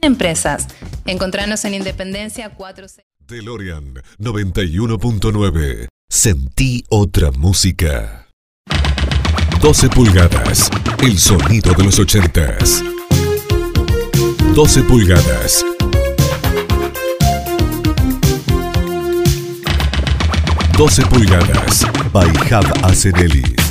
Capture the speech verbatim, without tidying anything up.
Empresas. Encontranos en Independencia cuatro seis. DeLorean noventa y uno punto nueve. Sentí otra música. doce pulgadas. El sonido de los ochentas. doce pulgadas. doce pulgadas. By Hab Aseneli.